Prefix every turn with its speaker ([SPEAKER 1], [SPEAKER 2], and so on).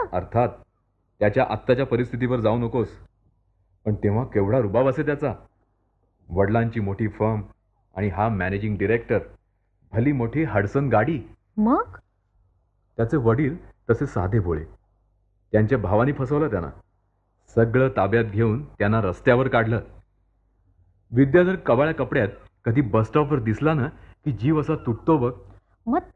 [SPEAKER 1] अर्थात त्याच्या आत्ताच्या परिस्थितीवर जाऊ नकोस, पण तेव्हा केवढा रुबाब असे त्याचा. वडिलांची मोठी फर्म आणि हा मॅनेजिंग डिरेक्टर, भली मोठी हडसन गाडी.
[SPEAKER 2] मग
[SPEAKER 1] त्याचे वडील तसे साधे भोळे. त्यांच्या भावानी फसवलं त्यांना. सगळं ताब्यात घेऊन त्यांना रस्त्यावर काढलं. विद्याधर कवाळ्या कपड्यात कधी बसस्टॉपवर दिसला ना की जीव असा तुटतो बघ.
[SPEAKER 2] मग